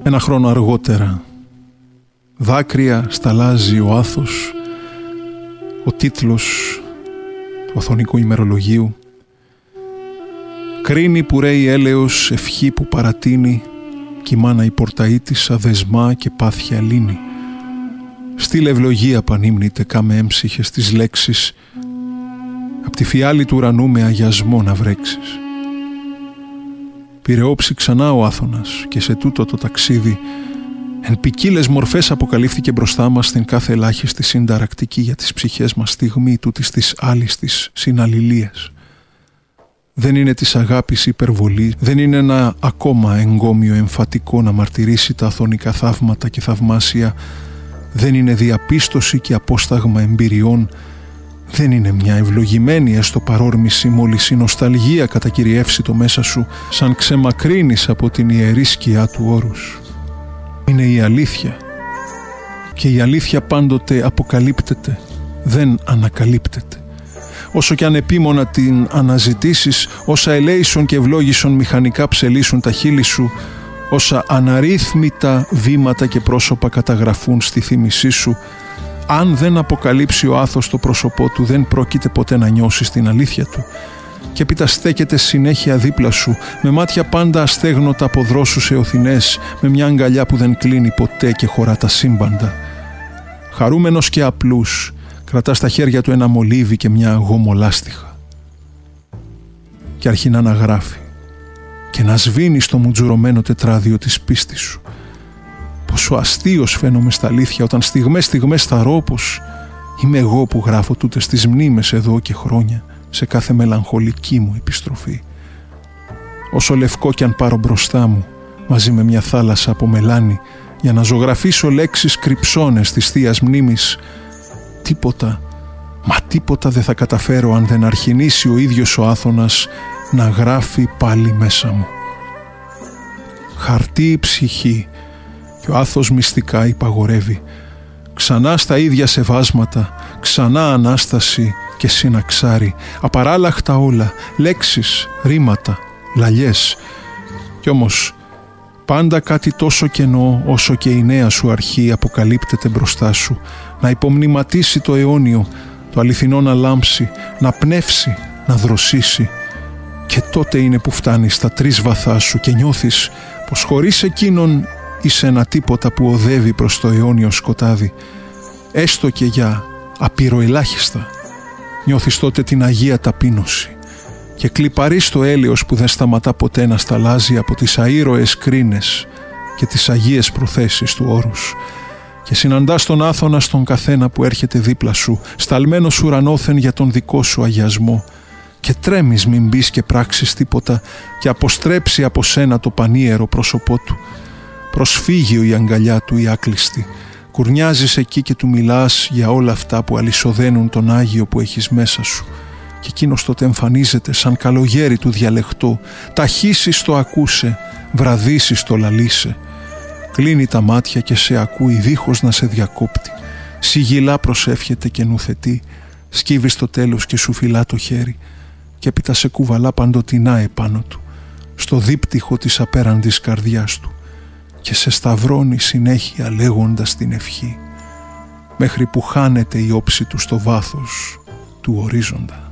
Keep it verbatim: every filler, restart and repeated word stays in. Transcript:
Ένα χρόνο αργότερα, δάκρυα σταλάζει ο Άθος, ο τίτλος του Αθωνικού ημερολογίου. Κρίνει που ρέει έλεος, ευχή που παρατείνει, κι η μάνα η πορταΐτισσα δεσμά και πάθια λύνει. Στείλε ευλογία πανύμνητε κάμε έμψυχες τις λέξεις, απ' τη φιάλη του ουρανού με αγιασμό να βρέξεις. Πήρε όψη ξανά ο Άθωνας και σε τούτο το ταξίδι εν ποικίλες μορφές αποκαλύφθηκε μπροστά μας στην κάθε ελάχιστη συνταρακτική για τις ψυχές μας στιγμή τούτης της άλιστης συναλληλίας. Δεν είναι της αγάπης υπερβολή, δεν είναι ένα ακόμα εγκόμιο εμφατικό να μαρτυρήσει τα αθωνικά θαύματα και θαυμάσια, δεν είναι διαπίστωση και απόσταγμα εμπειριών, δεν είναι μια ευλογημένη έστω παρόρμηση μόλις η νοσταλγία κατακυριεύσει το μέσα σου σαν ξεμακρύνεις από την ιερή σκιά του όρους. Είναι η αλήθεια και η αλήθεια πάντοτε αποκαλύπτεται, δεν ανακαλύπτεται. Όσο κι αν επίμονα την αναζητήσεις, όσα ελέησον και ευλόγησον μηχανικά ψελίσουν τα χείλη σου, όσα αναρρύθμιτα βήματα και πρόσωπα καταγραφούν στη θύμησή σου, αν δεν αποκαλύψει ο Άθος το πρόσωπό του, δεν πρόκειται ποτέ να νιώσεις την αλήθεια του. Και έπειτα στέκεται συνέχεια δίπλα σου, με μάτια πάντα αστέγνοτα από δρόσους εωθινές, με μια αγκαλιά που δεν κλείνει ποτέ και χωρά τα σύμπαντα. Χαρούμενος και απλούς, κρατά στα χέρια του ένα μολύβι και μια γομολάστιχα. Και αρχινά να γράφει και να σβήνει στο μουτζουρωμένο τετράδιο της πίστης σου. Πόσο αστείος φαίνομαι στα αλήθεια όταν στιγμές στιγμές θαρώ πως είμαι εγώ που γράφω τούτες τις μνήμες εδώ και χρόνια σε κάθε μελαγχολική μου επιστροφή. Όσο λευκό κι αν πάρω μπροστά μου μαζί με μια θάλασσα από μελάνι για να ζωγραφίσω λέξεις κρυψώνες της θείας μνήμης, τίποτα, μα τίποτα δεν θα καταφέρω αν δεν αρχινήσει ο ίδιος ο Άθωνας να γράφει πάλι μέσα μου. Χαρτί η ψυχή και ο Άθος μυστικά υπαγορεύει. Ξανά στα ίδια σεβάσματα, ξανά Ανάσταση και συναξάρι, απαράλλαχτα όλα, λέξεις, ρήματα, λαλιές. Κι όμως πάντα κάτι τόσο κενό όσο και η νέα σου αρχή αποκαλύπτεται μπροστά σου, να υπομνηματίσει το αιώνιο, το αληθινό να λάμψει, να πνεύσει, να δροσίσει. Και τότε είναι που φτάνεις στα τρεις βαθά σου και νιώθεις πως χωρίς εκείνον είσαι ένα τίποτα που οδεύει προς το αιώνιο σκοτάδι, έστω και για απειροελάχιστα. Νιώθεις τότε την Αγία Ταπείνωση και κλιπαρείς το έλεος που δεν σταματά ποτέ να σταλάζει από τις αήρωες κρίνες και τις αγίες προθέσεις του όρους, και συναντάς τον Άθωνα στον καθένα που έρχεται δίπλα σου, σταλμένος ουρανόθεν για τον δικό σου αγιασμό, και τρέμεις μην μπεις και πράξεις τίποτα και αποστρέψει από σένα το πανίερο πρόσωπό του. Προσφύγιο η αγκαλιά του η άκλειστη. Κουρνιάζεις εκεί και του μιλάς για όλα αυτά που αλυσοδένουν τον Άγιο που έχεις μέσα σου. Και εκείνος τότε εμφανίζεται σαν καλογέρι του διαλεχτό. Ταχύσεις το ακούσε, βραδύσεις το λαλίσε. Κλείνει τα μάτια και σε ακούει δίχως να σε διακόπτει. Σιγηλά προσεύχεται και νουθετεί. Σκύβει στο τέλος και σου φυλά το χέρι. Και έπειτα σε κουβαλά παντοτινά επάνω του, στο δίπτυχο της απέραντης καρδιάς του, και σε σταυρώνει συνέχεια λέγοντας την ευχή, μέχρι που χάνεται η όψη του στο βάθος του ορίζοντα.